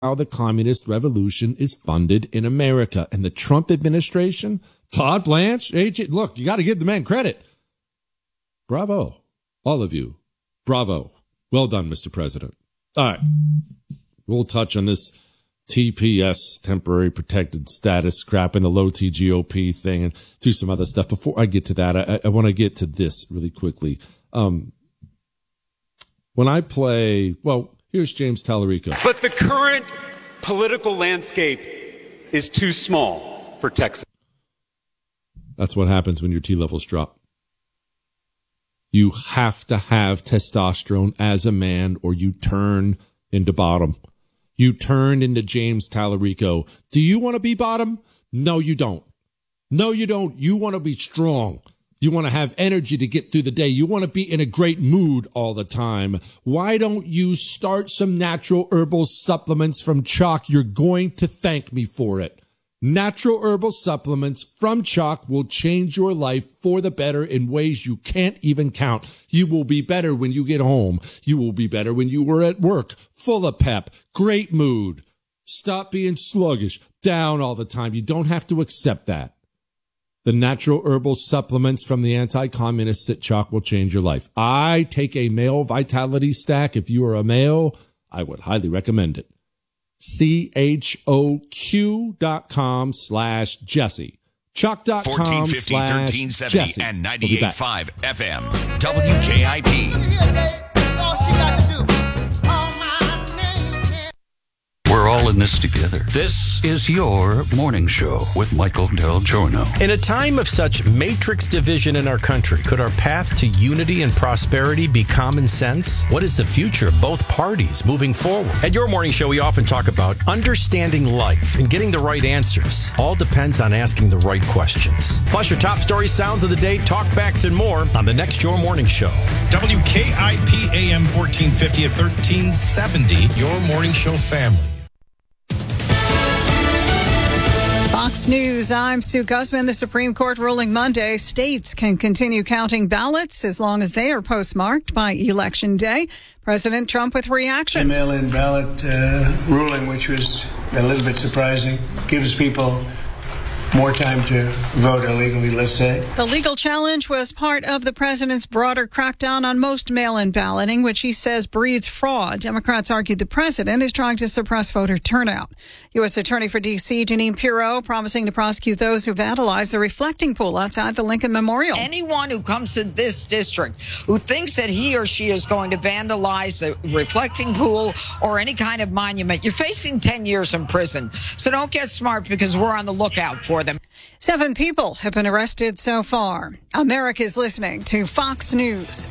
how the communist revolution is funded in America. And the Trump administration, Todd Blanche, look, you got to give the man credit. Bravo. All of you. Bravo. Well done, Mr. President. All right. We'll touch on this TPS, temporary protected status crap, and the low T GOP thing, and do some other stuff. Before I get to that, I want to get to this really quickly. When I play, well, here's James Tallarico. But the current political landscape is too small for Texas. That's what happens when your T levels drop. You have to have testosterone as a man, or you turn into bottom. You turn into James Tallarico. Do you want to be bottom? No, you don't. No, you don't. You want to be strong. You want to have energy to get through the day. You want to be in a great mood all the time. Why don't you start some natural herbal supplements from Chalk? You're going to thank me for it. Natural herbal supplements from Chalk will change your life for the better in ways you can't even count. You will be better when you get home. You will be better when you were at work, full of pep, great mood. Stop being sluggish, down all the time. You don't have to accept that. The natural herbal supplements from the anti-communists at Chalk will change your life. I take a male vitality stack. If you are a male, I would highly recommend it. CHOQ.com/Jesse. Chalk.com/Jesse. And 98.5 FM. WKIP. We're all in this together. This is your morning show with Michael Del Giorno. In a time of such matrix division in our country, could our path to unity and prosperity be common sense? What is the future of both parties moving forward? At your morning show, we often talk about understanding life and getting the right answers. All depends on asking the right questions. Plus your top story sounds of the day, talkbacks, and more on the next Your Morning Show. WKIP AM 1450 at 1370, Your Morning Show family. Fox News, I'm Sue Guzman. The Supreme Court ruling Monday, states can continue counting ballots as long as they are postmarked by Election Day. President Trump with reaction. The mail-in ballot ruling, which was a little bit surprising, gives people more time to vote illegally, let's say. The legal challenge was part of the president's broader crackdown on most mail-in balloting, which he says breeds fraud. Democrats argued the president is trying to suppress voter turnout. U.S. Attorney for D.C. Jeanine Pirro promising to prosecute those who vandalized the reflecting pool outside the Lincoln Memorial. Anyone who comes to this district who thinks that he or she is going to vandalize the reflecting pool or any kind of monument, you're facing 10 years in prison. So don't get smart, because we're on the lookout for them. 7 people have been arrested so far. America's listening to Fox News.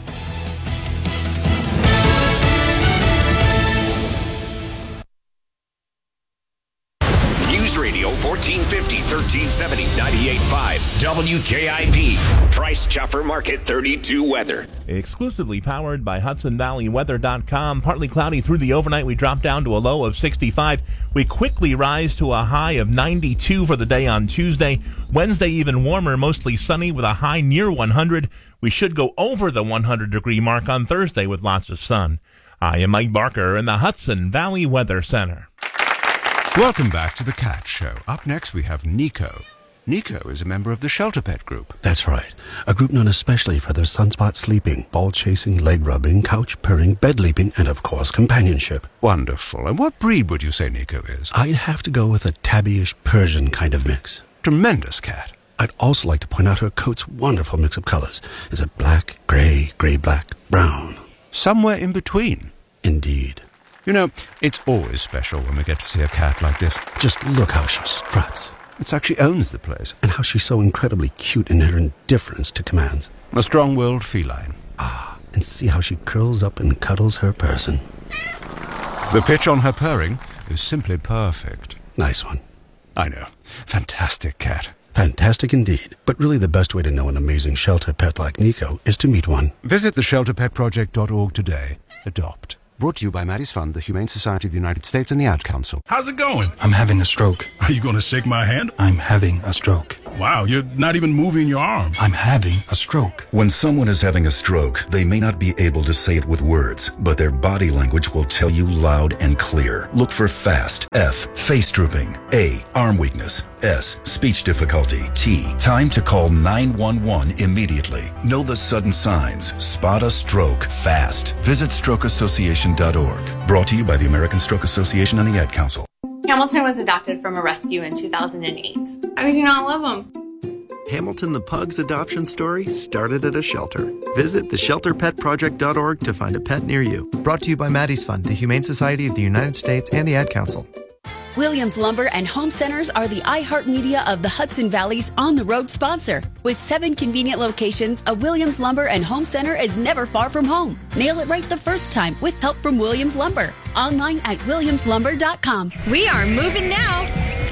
News Radio 1450, 1370, 98.5 WKIP. Price Chopper Market 32 weather. Exclusively powered by HudsonValleyWeather.com. Partly cloudy through the overnight. We drop down to a low of 65. We quickly rise to a high of 92 for the day on Tuesday. Wednesday even warmer, mostly sunny with a high near 100. We should go over the 100-degree mark on Thursday with lots of sun. I am Mike Barker in the Hudson Valley Weather Center. Welcome back to the Cat Show. Up next, we have Nico. Nico is a member of the Shelter Pet Group. That's right. A group known especially for their sunspot sleeping, ball chasing, leg rubbing, couch purring, bed leaping, and of course, companionship. Wonderful. And what breed would you say Nico is? I'd have to go with a tabbyish Persian kind of mix. Tremendous cat. I'd also like to point out her coat's wonderful mix of colors. Is it black, gray, gray-black, brown? Somewhere in between. Indeed. You know, it's always special when we get to see a cat like this. Just look how she struts. It's like she owns the place. And how she's so incredibly cute in her indifference to commands. A strong-willed feline. Ah, and see how she curls up and cuddles her person. The pitch on her purring is simply perfect. Nice one. I know. Fantastic cat. Fantastic indeed. But really the best way to know an amazing shelter pet like Nico is to meet one. Visit theshelterpetproject.org today. Adopt. Brought to you by Maddie's Fund, the Humane Society of the United States, and the Ad Council. How's it going? I'm having a stroke. Are you going to shake my hand? I'm having a stroke. Wow, you're not even moving your arm. I'm having a stroke. When someone is having a stroke, they may not be able to say it with words, but their body language will tell you loud and clear. Look for FAST. F, face drooping. A, arm weakness. S, speech difficulty. T, time to call 911 immediately. Know the sudden signs. Spot a stroke fast. Visit strokeassociation.org. Brought to you by the American Stroke Association and the Ad Council. Hamilton was adopted from a rescue in 2008. How could you not love him? Hamilton the Pug's adoption story started at a shelter. Visit theshelterpetproject.org to find a pet near you. Brought to you by Maddie's Fund, the Humane Society of the United States, and the Ad Council. Williams Lumber and Home Centers are the iHeartMedia of the Hudson Valley's on-the-road sponsor. With 7 convenient locations, a Williams Lumber and Home Center is never far from home. Nail it right the first time with help from Williams Lumber. Online at williamslumber.com. We are moving now.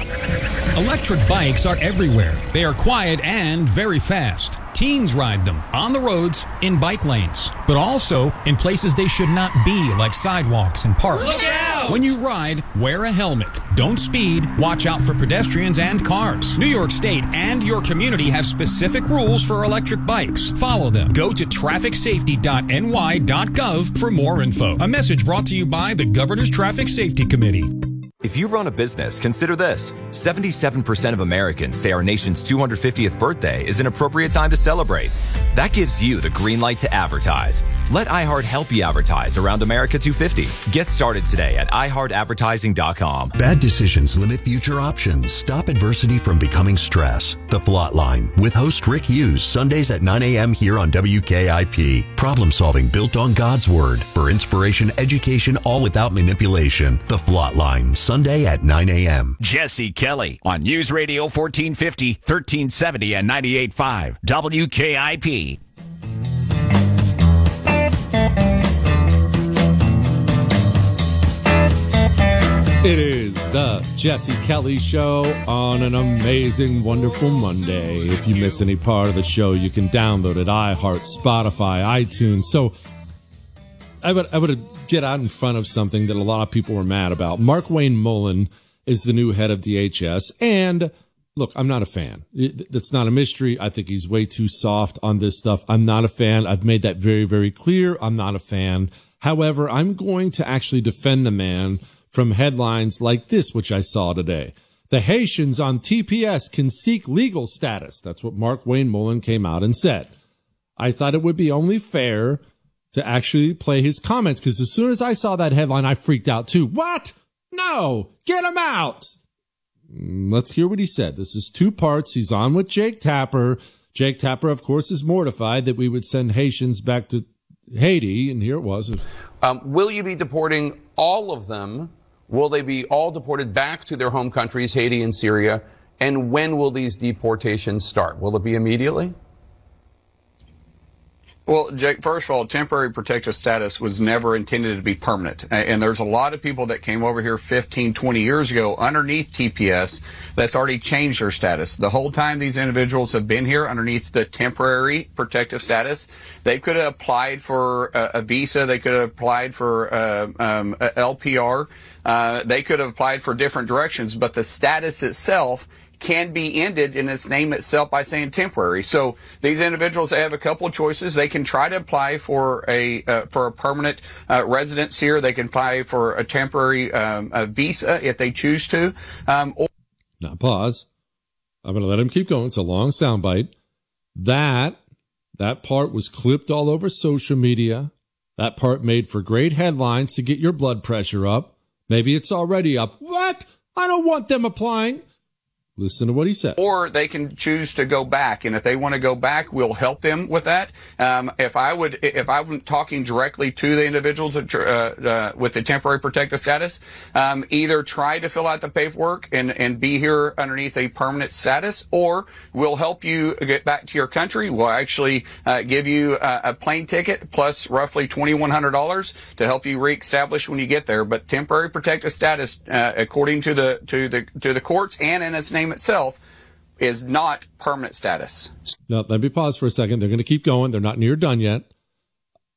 Electric bikes are everywhere. They are quiet and very fast. Teens ride them on the roads, in bike lanes, but also in places they should not be, like sidewalks and parks. Look out! When you ride, wear a helmet. Don't speed. Watch out for pedestrians and cars. New York State and your community have specific rules for electric bikes. Follow them. Go to trafficsafety.ny.gov for more info. A message brought to you by the Governor's Traffic Safety Committee. If you run a business, consider this. 77% of Americans say our nation's 250th birthday is an appropriate time to celebrate. That gives you the green light to advertise. Let iHeart help you advertise around America 250. Get started today at iHeartAdvertising.com. Bad decisions limit future options. Stop adversity from becoming stress. The Flot Line with host Rick Hughes, Sundays at 9 a.m. here on WKIP. Problem solving built on God's Word. For inspiration, education, all without manipulation. The Flot Line, Sunday at 9 a.m. Jesse Kelly on News Radio 1450, 1370, and 98.5 WKIP. It is the Jesse Kelly Show on an amazing, wonderful Monday. If you miss any part of the show, you can download it, iHeart, Spotify, iTunes. So I would get out in front of something that a lot of people were mad about. Mark Wayne Mullen is the new head of DHS. And look, I'm not a fan. That's not a mystery. I think he's way too soft on this stuff. I'm not a fan. I've made that very, very clear. I'm not a fan. However, I'm going to actually defend the man from headlines like this, which I saw today. The Haitians on TPS can seek legal status. That's what Mark Wayne Mullen came out and said. I thought it would be only fair to actually play his comments, because as soon as I saw that headline, I freaked out too. What? No, get him out. Let's hear what he said. This is 2 parts. He's on with Jake Tapper. Jake Tapper, of course, is mortified that we would send Haitians back to Haiti, and here it was. Will you be deporting all of them? Will they be all deported back to their home countries, Haiti and Syria? And when will these deportations start? Will it be immediately? Well, Jake, first of all, temporary protective status was never intended to be permanent. And there's a lot of people that came over here 15, 20 years ago underneath TPS that's already changed their status. The whole time these individuals have been here underneath the temporary protective status, they could have applied for a visa. They could have applied for LPR. They could have applied for different directions, but the status itself can be ended in its name itself by saying temporary. So these individuals have a couple of choices. They can try to apply for a permanent residence here. They can apply for a temporary visa if they choose to. Now pause. I'm going to let him keep going. It's a long soundbite. That part was clipped all over social media. That part made for great headlines to get your blood pressure up. Maybe it's already up. What? I don't want them applying. Listen to what he said. Or they can choose to go back, and if they want to go back, we'll help them with that. If I'm talking directly to the individuals with the temporary protective status, either try to fill out the paperwork and be here underneath a permanent status, or we'll help you get back to your country. We'll actually give you a plane ticket plus roughly $2,100 to help you reestablish when you get there. But temporary protective status, according to the courts and in its name itself, is not permanent status. Now, let me pause for a second. They're going to keep going. They're not near done yet.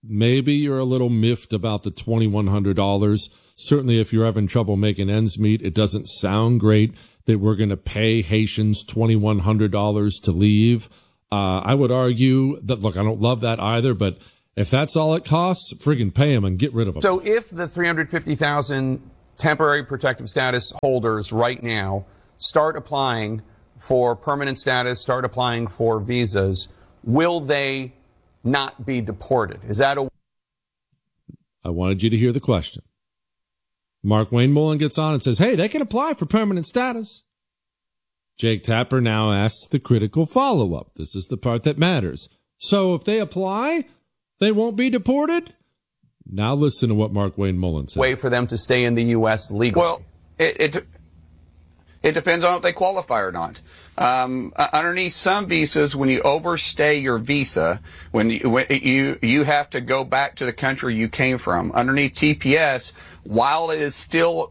maybe you're a little miffed about the $2,100. Certainly if you're having trouble making ends meet, it doesn't sound great that we're going to pay Haitians $2,100 to leave. I would argue that, look, I don't love that either, but if that's all it costs, friggin' pay them and get rid of them. So if the 350,000 temporary protective status holders right now start applying for permanent status, start applying for visas, will they not be deported? Is that a... I wanted you to hear the question. Mark Wayne Mullen gets on and says, hey, they can apply for permanent status. Jake Tapper now asks the critical follow-up. This is the part that matters. So if they apply, they won't be deported? Now listen to what Mark Wayne Mullen says. Way for them to stay in the U.S. legally? Well, it depends on if they qualify or not. Underneath some visas, when you overstay your visa, when you have to go back to the country you came from. Underneath TPS, while it is still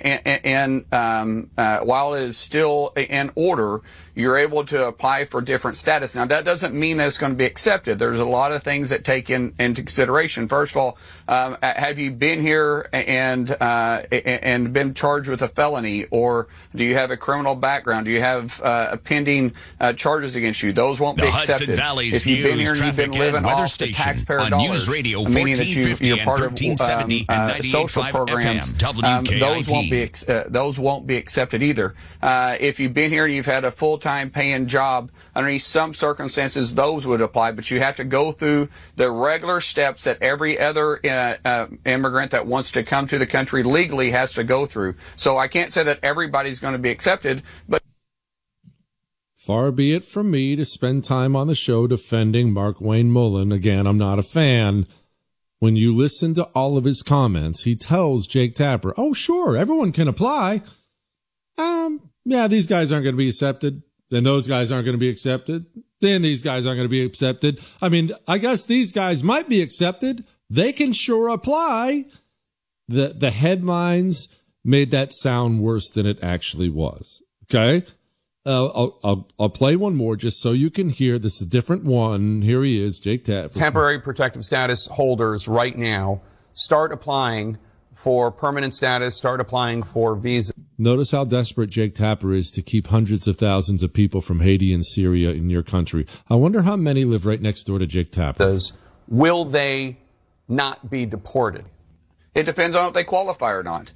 in order, you're able to apply for different status. Now, that doesn't mean that it's going to be accepted. There's a lot of things that take into consideration. First of all, have you been here and been charged with a felony, or do you have a criminal background? Do you have pending charges against you? Those won't be accepted. Hudson Valley's if you've been news, here and you've been traffic, living and weather off the station taxpayer on dollars, News Radio meaning that 1450 you're and part 1370 and of social 98.5 programs, FM, WKIP. those won't be accepted either. If you've been here and you've had a full-time paying job, underneath some circumstances, those would apply, but you have to go through the regular steps that every other immigrant that wants to come to the country legally has to go through. So I can't say that everybody's going to be accepted, but far be it from me to spend time on the show defending Mark Wayne Mullen. Again, I'm not a fan. When you listen to all of his comments, he tells Jake Tapper, oh, sure, everyone can apply. Yeah, these guys aren't going to be accepted. Then those guys aren't going to be accepted. Then these guys aren't going to be accepted. I mean, I guess these guys might be accepted. They can sure apply. The headlines made that sound worse than it actually was. Okay? I'll play one more just so you can hear. This is a different one. Here he is, Jake Tapper. Temporary protective status holders right now start applying for permanent status, start applying for visa. Notice how desperate Jake Tapper is to keep hundreds of thousands of people from Haiti and Syria in your country. I wonder how many live right next door to Jake Tapper. Will they not be deported? it depends on if they qualify or not.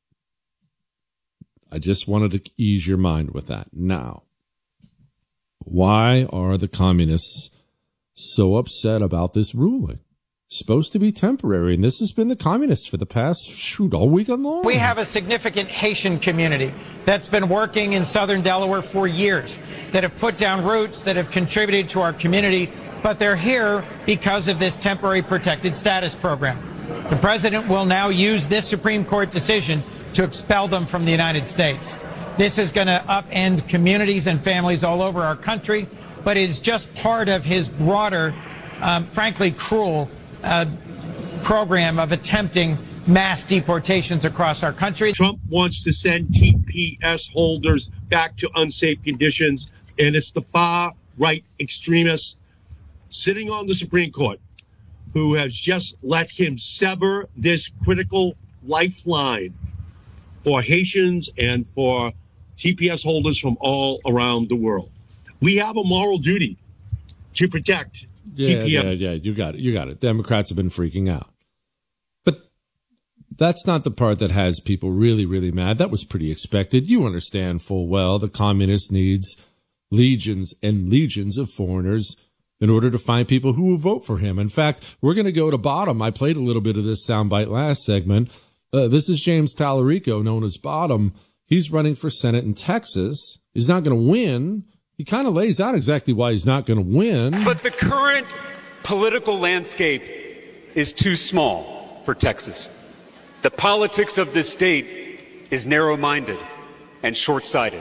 I just wanted to ease your mind with that. Now, why are the communists so upset about this ruling? Supposed to be temporary, and this has been the communists for the past, all weekend long. We have a significant Haitian community that's been working in southern Delaware for years, that have put down roots, that have contributed to our community, but they're here because of this temporary protected status program. The president will now use this Supreme Court decision to expel them from the United States. This is going to upend communities and families all over our country, but it's just part of his broader, frankly cruel program of attempting mass deportations across our country. Trump wants to send TPS holders back to unsafe conditions, and it's the far-right extremists sitting on the Supreme Court who has just let him sever this critical lifeline for Haitians and for TPS holders from all around the world. We have a moral duty to protect TPS. Yeah, you got it. Democrats have been freaking out. But that's not the part that has people really, really mad. That was pretty expected. You understand full well the communist needs legions and legions of foreigners in order to find people who will vote for him. In fact, we're going to go to Bottom. I played a little bit of this soundbite last segment. This is James Tallarico, known as Bottom. He's running for Senate in Texas. He's not going to win. He kind of lays out exactly why he's not going to win. But the current political landscape is too small for Texas. The politics of this state is narrow-minded and short-sighted.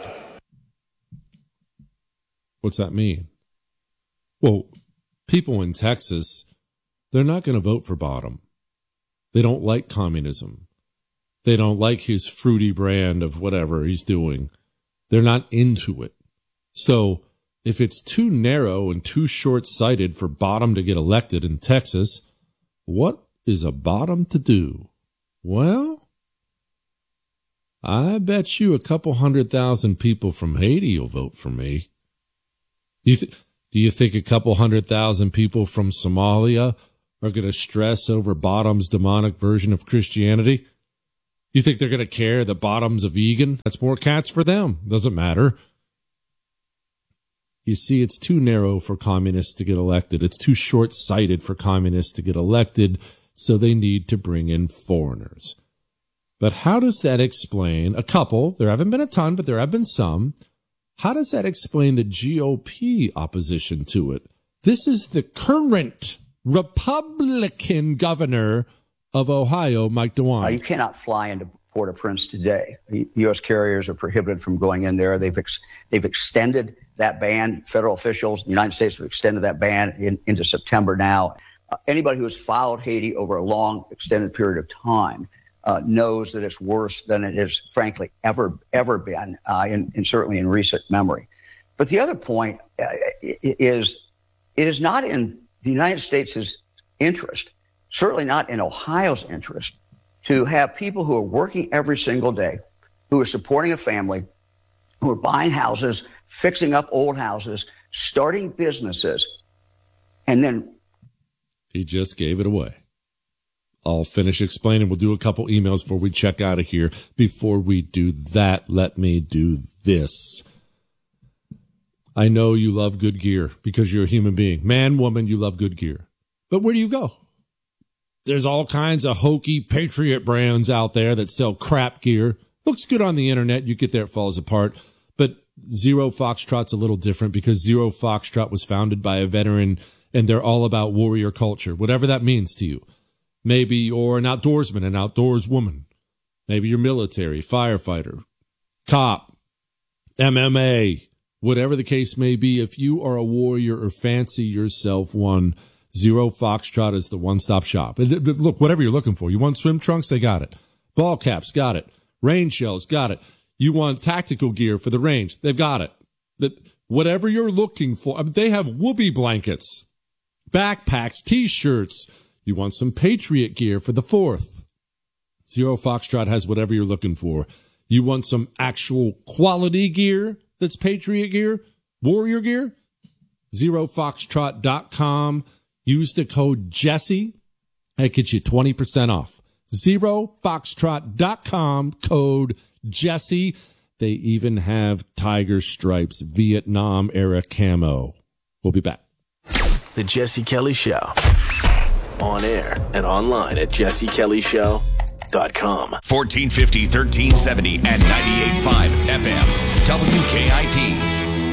What's that mean? Well, people in Texas, they're not going to vote for Bottom. They don't like communism. They don't like his fruity brand of whatever he's doing. They're not into it. So if it's too narrow and too short-sighted for Bottom to get elected in Texas, What is a bottom to do? Well, I bet you a couple 100,000 people from Haiti will vote for me. Do you think a couple 100,000 people from Somalia are going to stress over Bottom's demonic version of Christianity? You think they're going to care that Bottom's a vegan? That's more cats for them. Doesn't matter. You see, it's too narrow for communists to get elected. It's too short-sighted for communists to get elected, so they need to bring in foreigners. But how does that explain a couple? There haven't been a ton, but there have been some. How does that explain the GOP opposition to it? This is the current Republican governor of Ohio, Mike DeWine. You cannot fly into Port-au-Prince today. U.S. carriers are prohibited from going in there. They've extended that ban. Federal officials in the United States have extended that ban into September now. Anybody who has followed Haiti over a long, extended period of time knows that it's worse than it has, frankly, ever been, and certainly in recent memory. But the other point is it is not in the United States' interest, certainly not in Ohio's interest, to have people who are working every single day, who are supporting a family, who are buying houses, fixing up old houses, starting businesses, and then... He just gave it away. I'll finish explaining. We'll do a couple emails before we check out of here. Before we do that, let me do this. I know you love good gear because you're a human being. Man, woman, you love good gear. But where do you go? There's all kinds of hokey Patriot brands out there that sell crap gear. Looks good on the internet. You get there, it falls apart. But Zero Foxtrot's a little different because Zero Foxtrot was founded by a veteran, and they're all about warrior culture, whatever that means to you. Maybe you're an outdoorsman, an outdoors woman. Maybe you're military, firefighter, cop, MMA, whatever the case may be. If you are a warrior or fancy yourself one, Zero Foxtrot is the one-stop shop. Look, whatever you're looking for. You want swim trunks? They got it. Ball caps? Got it. Rain shells? Got it. You want tactical gear for the range? They've got it. Whatever you're looking for. I mean, they have whoopee blankets, backpacks, T-shirts. You want some Patriot gear for the 4th. Zero Foxtrot has whatever you're looking for. You want some actual quality gear that's Patriot gear, warrior gear? ZeroFoxtrot.com. Use the code Jesse. That gets you 20% off. ZeroFoxtrot.com, code Jesse. They even have Tiger Stripes Vietnam era camo. We'll be back. The Jesse Kelly Show. On air and online at jessekellyshow.com. 1450, 1370, and 98.5 FM. WKIP.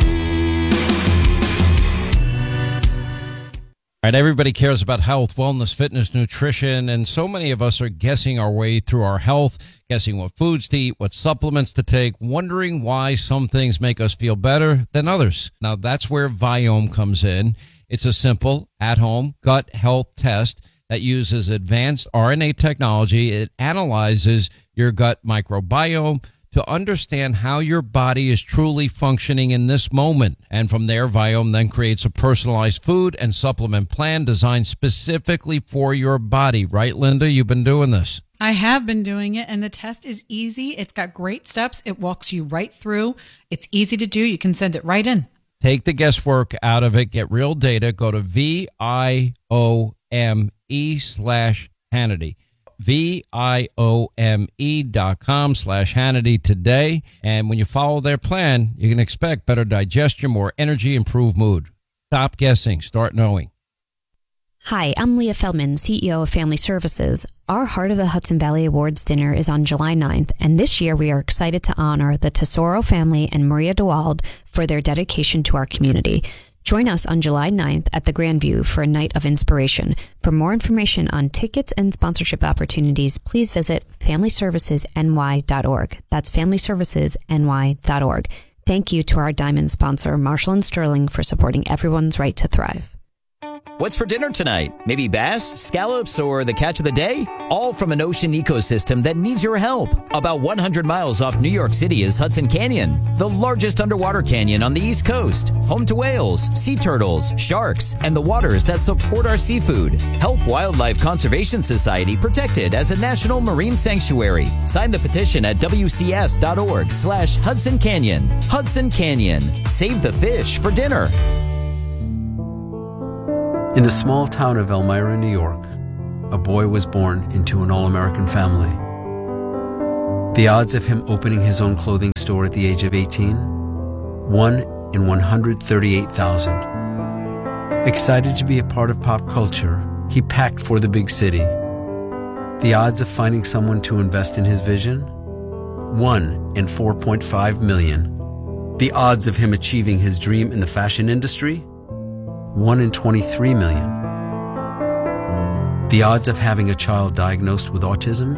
All right, everybody cares about health, wellness, fitness, nutrition, and so many of us are guessing our way through our health, guessing what foods to eat, what supplements to take, wondering why some things make us feel better than others. Now, that's where Viome comes in. It's a simple, at-home gut health test that uses advanced RNA technology. It analyzes your gut microbiome to understand how your body is truly functioning in this moment. And from there, Viome then creates a personalized food and supplement plan designed specifically for your body. Right, Linda? You've been doing this. I have been doing it, and the test is easy. It's got great steps. It walks you right through. It's easy to do. You can send it right in. Take the guesswork out of it. Get real data. Go to VIOME/Hannity. VIOME.com/Hannity today. And when you follow their plan, you can expect better digestion, more energy, improved mood. Stop guessing. Start knowing. Hi, I'm Leah Feldman, CEO of Family Services. Our Heart of the Hudson Valley Awards dinner is on July 9th, and this year we are excited to honor the Tesoro family and Maria DeWald for their dedication to our community. Join us on July 9th at the Grandview for a night of inspiration. For more information on tickets and sponsorship opportunities, please visit FamilyServicesNY.org. That's FamilyServicesNY.org. Thank you to our diamond sponsor, Marshall & Sterling, for supporting everyone's right to thrive. What's for dinner tonight? Maybe bass, scallops, or the catch of the day? All from an ocean ecosystem that needs your help. About 100 miles off New York City is Hudson Canyon, the largest underwater canyon on the East Coast, home to whales, sea turtles, sharks, and the waters that support our seafood. Help Wildlife Conservation Society protect it as a national marine sanctuary. Sign the petition at wcs.org/Hudson Canyon. Hudson Canyon. Save the fish for dinner. In the small town of Elmira, New York, a boy was born into an all-American family. The odds of him opening his own clothing store at the age of 18? 1 in 138,000. Excited to be a part of pop culture, he packed for the big city. The odds of finding someone to invest in his vision? 1 in 4.5 million. The odds of him achieving his dream in the fashion industry? 1 in 23 million. The odds of having a child diagnosed with autism?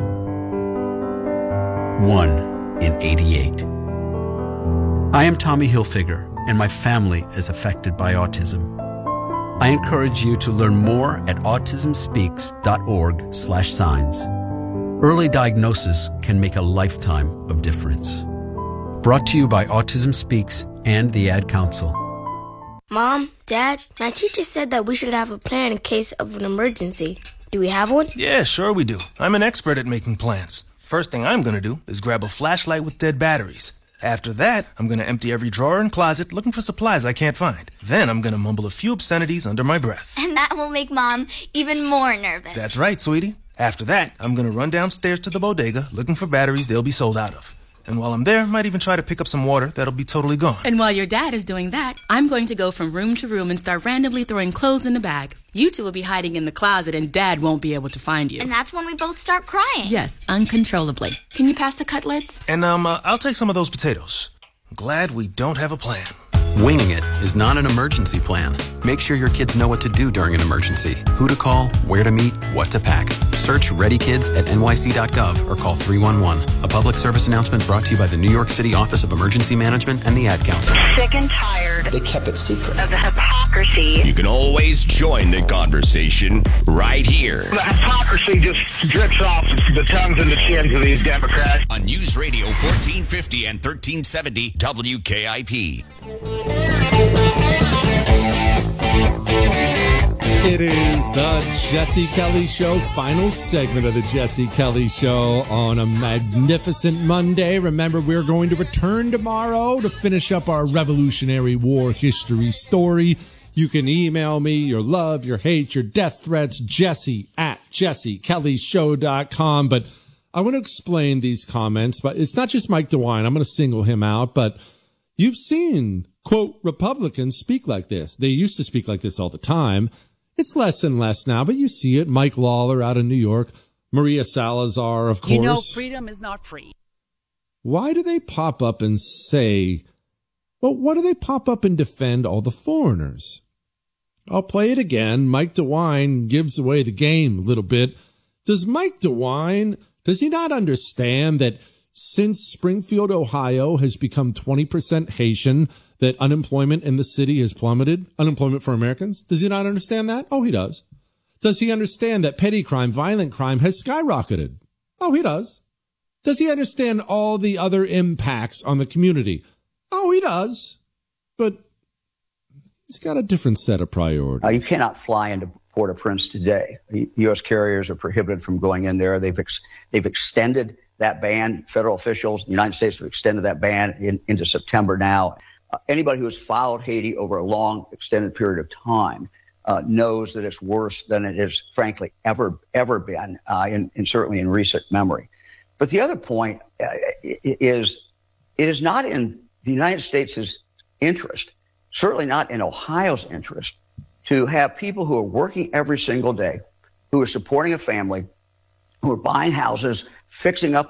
1 in 88. I am Tommy Hilfiger, and my family is affected by autism. I encourage you to learn more at autismspeaks.org/signs. Early diagnosis can make a lifetime of difference. Brought to you by Autism Speaks and the Ad Council. Mom, Dad, my teacher said that we should have a plan in case of an emergency. Do we have one? Yeah, sure we do. I'm an expert at making plans. First thing I'm gonna do is grab a flashlight with dead batteries. After that, I'm gonna empty every drawer and closet looking for supplies I can't find. Then I'm gonna mumble a few obscenities under my breath. And that will make Mom even more nervous. That's right, sweetie. After that, I'm gonna run downstairs to the bodega looking for batteries they'll be sold out of. And while I'm there, might even try to pick up some water that'll be totally gone. And while your dad is doing that, I'm going to go from room to room and start randomly throwing clothes in the bag. You two will be hiding in the closet and Dad won't be able to find you. And that's when we both start crying. Yes, uncontrollably. Can you pass the cutlets? And I'll take some of those potatoes. Glad we don't have a plan. Winging it is not an emergency plan. Make sure your kids know what to do during an emergency, who to call, where to meet, what to pack. Search Ready Kids at nyc.gov or call 311. A public service announcement brought to you by the New York City Office of Emergency Management and the Ad Council. Sick and tired. They kept it secret. Of the hypocrisy. You can always join the conversation right here. The hypocrisy just drips off the tongues and the chins of these Democrats. On News Radio 1450 and 1370 WKIP. It is the Jesse Kelly Show, final segment of the Jesse Kelly Show on a magnificent Monday. Remember, we're going to return tomorrow to finish up our Revolutionary War history story. You can email me your love, your hate, your death threats, jesse@jessekellyshow.com. But I want to explain these comments, but it's not just Mike DeWine. I'm going to single him out, but you've seen, quote, Republicans speak like this. They used to speak like this all the time. It's less and less now, but you see it. Mike Lawler out of New York, Maria Salazar, of course. You know, freedom is not free. Why do they pop up and say, well, why do they pop up and defend all the foreigners? I'll play it again. Mike DeWine gives away the game a little bit. Does Mike DeWine, does he not understand that since Springfield, Ohio has become 20% Haitian, that unemployment in the city has plummeted? Unemployment for Americans? Does he not understand that? Oh, he does. Does he understand that petty crime, violent crime has skyrocketed? Oh, he does. Does he understand all the other impacts on the community? Oh, he does. But he's got a different set of priorities. You cannot fly into Port-au-Prince today. U.S. carriers are prohibited from going in there. They've extended that ban. Federal officials in the United States have extended that ban into September now. Anybody who has followed Haiti over a long, extended period of time knows that it's worse than it has, frankly, ever been, and certainly in recent memory. But the other point is it is not in the United States' interest, certainly not in Ohio's interest, to have people who are working every single day, who are supporting a family, who are buying houses, fixing up.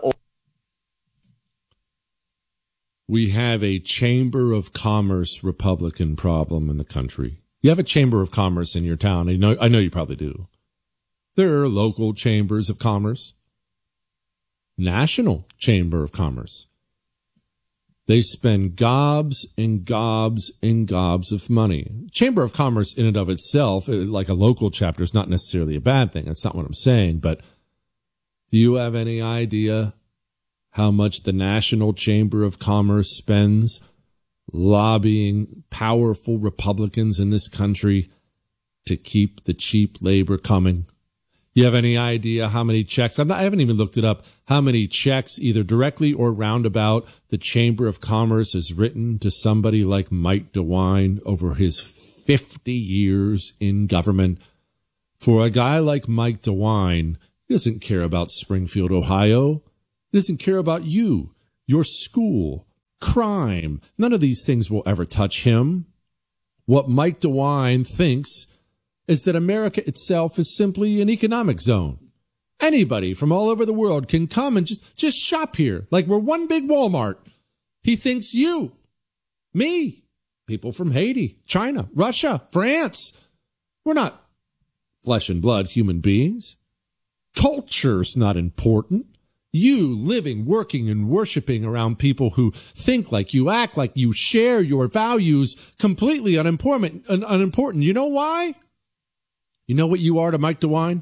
We have a Chamber of Commerce Republican problem in the country. You have a Chamber of Commerce in your town. I know you probably do. There are local chambers of commerce, national Chamber of Commerce. They spend gobs and gobs and gobs of money. Chamber of Commerce in and of itself, like a local chapter, is not necessarily a bad thing. That's not what I'm saying. But do you have any idea how much the National Chamber of Commerce spends lobbying powerful Republicans in this country to keep the cheap labor coming? You have any idea how many checks? I haven't even looked it up. How many checks, either directly or roundabout, the Chamber of Commerce has written to somebody like Mike DeWine over his 50 years in government? For a guy like Mike DeWine, he doesn't care about Springfield, Ohio. He doesn't care about you, your school, crime. None of these things will ever touch him. What Mike DeWine thinks is that America itself is simply an economic zone. Anybody from all over the world can come and just shop here, like we're one big Walmart. He thinks you, me, people from Haiti, China, Russia, France. We're not flesh and blood human beings. Culture's not important. You living, working, and worshiping around people who think like you, act like you, share your values, completely unimportant. You know why? You know what you are to Mike DeWine?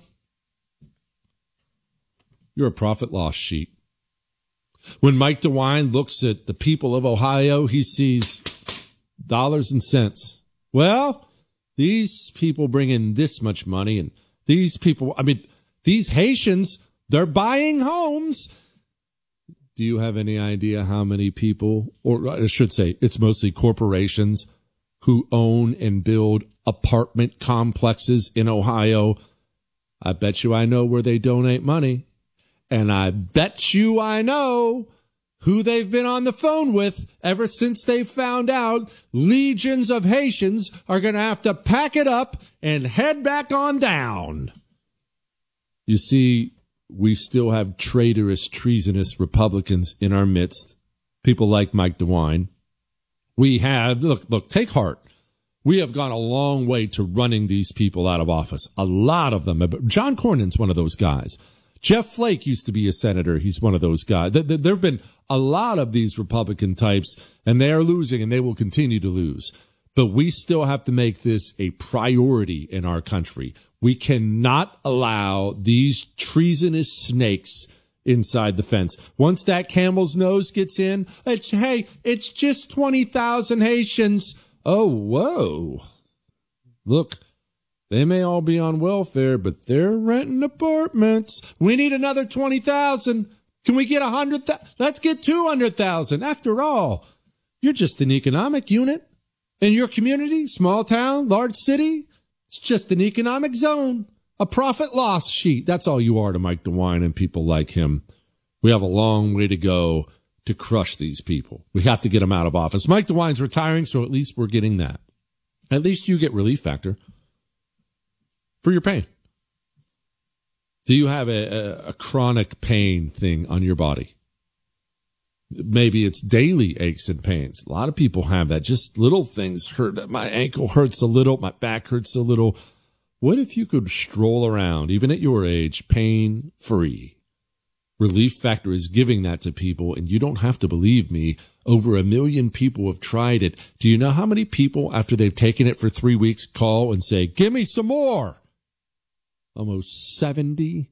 You're a profit loss sheet. When Mike DeWine looks at the people of Ohio, he sees dollars and cents. Well, these people bring in this much money, and these people, these Haitians, they're buying homes. Do you have any idea how many people, or I should say, it's mostly corporations who own and build apartment complexes in Ohio? I bet you I know where they donate money. And I bet you I know who they've been on the phone with ever since they found out legions of Haitians are going to have to pack it up and head back on down. You see, we still have traitorous, treasonous Republicans in our midst, people like Mike DeWine. We have, look, take heart. We have gone a long way to running these people out of office. A lot of them. John Cornyn's one of those guys. Jeff Flake used to be a senator. He's one of those guys. There have been a lot of these Republican types, and they are losing, and they will continue to lose. But we still have to make this a priority in our country. We cannot allow these treasonous snakes inside the fence. Once that camel's nose gets in, it's just 20,000 Haitians. Oh, whoa. Look, they may all be on welfare, but they're renting apartments. We need another 20,000. Can we get 100,000? Let's get 200,000. After all, you're just an economic unit. In your community, small town, large city, it's just an economic zone. A profit loss sheet. That's all you are to Mike DeWine and people like him. We have a long way to go to crush these people. We have to get them out of office. Mike DeWine's retiring, so at least we're getting that. At least you get Relief Factor for your pain. Do you have a chronic pain thing on your body? Maybe it's daily aches and pains. A lot of people have that. Just little things hurt. My ankle hurts a little. My back hurts a little. What if you could stroll around, even at your age, pain-free? Relief Factor is giving that to people, and you don't have to believe me. Over 1 million people have tried it. Do you know how many people, after they've taken it for 3 weeks, call and say, give me some more? Almost 70%.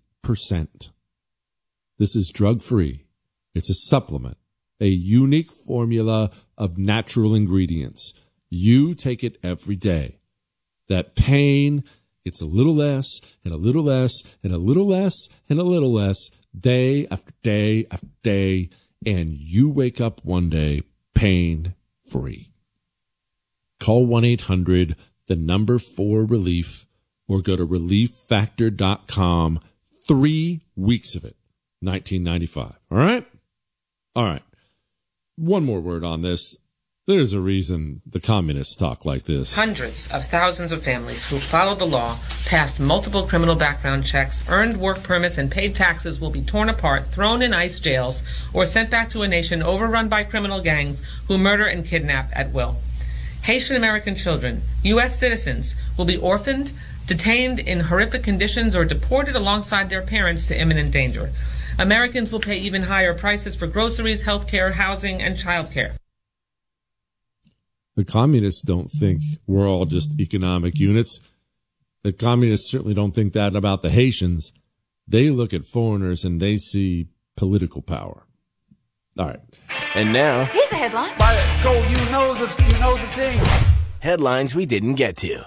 This is drug-free. It's a supplement, a unique formula of natural ingredients. You take it every day. That pain, it's a little less, and a little less, and a little less, and a little less, day after day after day, and you wake up one day pain-free. Call 1-800-4RELIEF or go to relieffactor.com. 3 weeks of it, $19.95. All right? All right. One more word on this. There's a reason the communists talk like this. Hundreds of thousands of families who followed the law, passed multiple criminal background checks, earned work permits, and paid taxes will be torn apart, thrown in ICE jails, or sent back to a nation overrun by criminal gangs who murder and kidnap at will. Haitian American children, U.S. citizens, will be orphaned, detained in horrific conditions, or deported alongside their parents to imminent danger. Americans will pay even higher prices for groceries, health care, housing, and child care. The communists don't think we're all just economic units. The communists certainly don't think that about the Haitians. They look at foreigners and they see political power. All right. And now, Here's a headline. go, you know the thing. Headlines we didn't get to.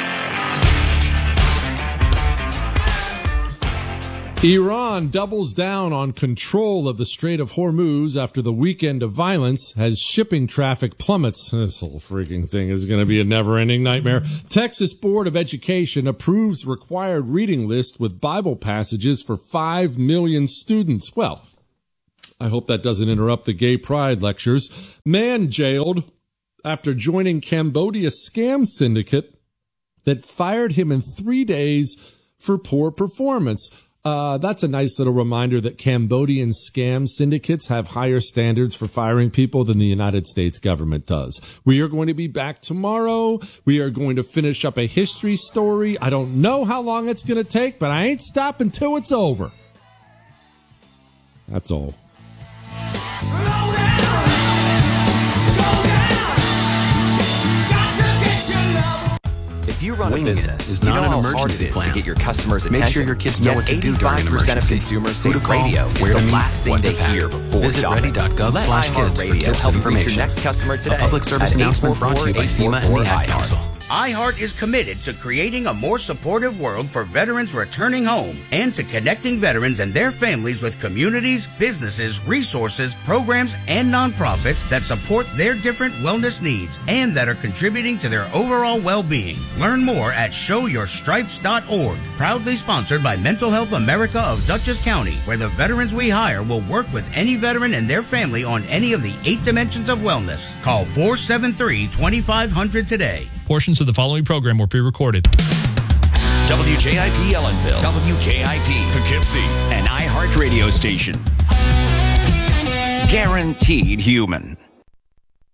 Iran doubles down on control of the Strait of Hormuz after the weekend of violence as shipping traffic plummets. This whole freaking thing is going to be a never-ending nightmare. Texas Board of Education approves required reading list with Bible passages for 5 million students. Well, I hope that doesn't interrupt the gay pride lectures. Man jailed after joining Cambodia scam syndicate that fired him in 3 days for poor performance. That's a nice little reminder that Cambodian scam syndicates have higher standards for firing people than the United States government does. We are going to be back tomorrow. We are going to finish up a history story. I don't know how long it's going to take, but I ain't stopping till it's over. That's all. If you run Winging a business, is you not know an how emergency hard it is plan. to get your customers' attention. Make sure your kids know Yet what to do during an 85% emergency. of consumers Who say to call, radio where is to the meet, last thing what to they pack. hear before Visit shopping. Let ready.gov/kids for iHeartRadio tips help and you reach information. your next customer today. A public service at announcement brought to you by FEMA and the Ad Council. iHeart is committed to creating a more supportive world for veterans returning home and to connecting veterans and their families with communities, businesses, resources, programs, and nonprofits that support their different wellness needs and that are contributing to their overall well-being. Learn more at showyourstripes.org. Proudly sponsored by Mental Health America of Dutchess County, where the veterans we hire will work with any veteran and their family on any of the 8 dimensions of wellness. Call 473-2500 today. Portions of the following program were pre-recorded. WJIP Ellenville, WKIP Poughkeepsie, an iHeart radio station. Guaranteed human.